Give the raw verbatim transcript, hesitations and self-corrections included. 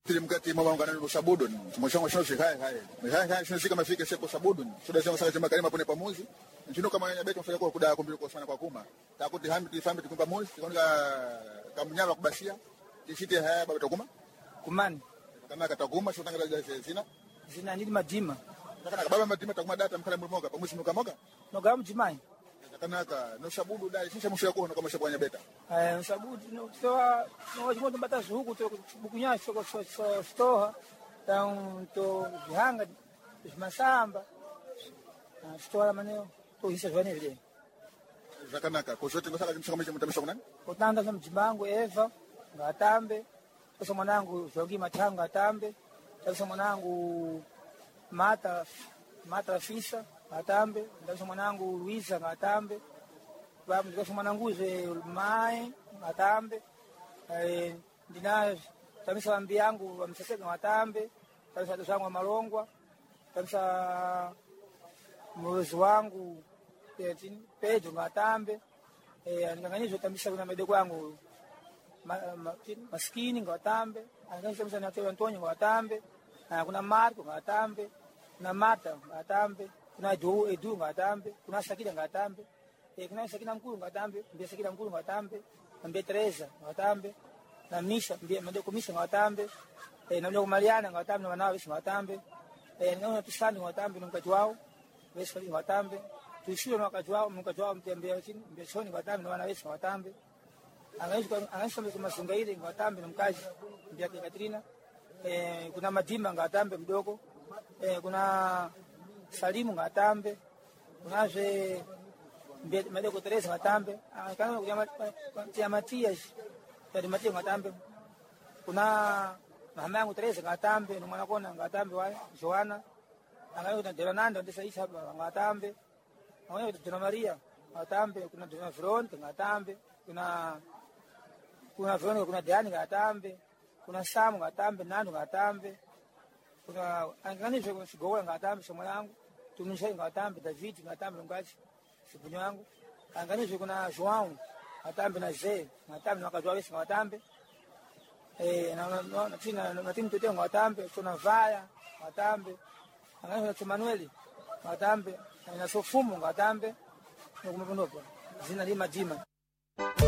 Tilimkati mwa ngana no sabudu mshongo shino shikai hai hai hai shino shika mafike seko sabudu soda sema saka chama kalima pone pamozi nchino kama nyanya beto mfanya kwa kuda kumbili kwa sana kwa kuma takuti hambi fambi tukumba mozi tukonga kamnyama kubasia tishite haya baba tukuma kumani kama katakuma sio tanga za zina zina nili madima kana baba madima takuma data mkala mmoga pamozi mkamoga noga mjimai kana ka no sabudu dai shisha msho yako kama shapo nya beta eh sabudu no toa no jimoto batazu huku to bukunya soko stoha tão to vihanga masamba stoa maneo to hisa jwane vile zakanaka ko zote ngosaka kimshaka mtamsha kunani kutanga za mjimbangu Eva ngatambe sasa mwanangu Jogi Matanga atambe sasa mwanangu Mata Mata Fisa atambe sasa mwanangu Luisa ngatambe babu sasa mwanangu ze Mai atambe eh ndina tamisa wambi yangu wamseseka watambe tamisa dosangwa Malongwa tamisa mrozi wangu Pedro ngatambe eh anganganizo tamisa kuna medo wangu ma, ma, maskini ngatambe anganganizo tamisa na Teo Antonio ngatambe kuna Marco ngatambe kuna Mata ngatambe kuna Edu Edu ngatambe kuna Sakida ngatambe eh kuna Sakina mkuu ngatambe mbia Sakida mkuu ngatambe mbia Teresa ngatambe na Misha mbia medo komisha ngatambe eh na mdogo Mariana ngatambe na wanawe ngatambe eh na tusani ngatambe mkaji wao wesi ngatambe tuishio na wakati wao mkaji wao mtembea chini mbia shoni ngatambe na wanawe ngatambe angaisha angaisha kama Sungaire ngatambe na mkaji mbia Katrina eh kuna Madima ngatambe mdogo eh kuna Salimu ngatambe kuna je mbia madoko Teresa ngatambe kana kwa Matias ya Matias ngatambe kuna mama yangu Teresa ngatambe na mwana kona ngatambe wa Joana angayo na Fernando ndisa isa ngatambe angayo Dona Maria ngatambe kuna Dona Front ngatambe kuna kuna Front kuna Diani ngatambe kuna Samu ngatambe Nando ngatambe kuna anganisho kwa sigoa ngatambe somo yangu tumisha ngatambe David ngatambe ngachi sipunyo yangu anganisho kuna João ngatambe na Zee ngatambe na wakati wao ngatambe eh na na tina na timu teteo ngatambe kuna Vaya ngatambe anganisho na Manueli ngatambe na Sofumu ngatambe na kumbunopo zina lima jima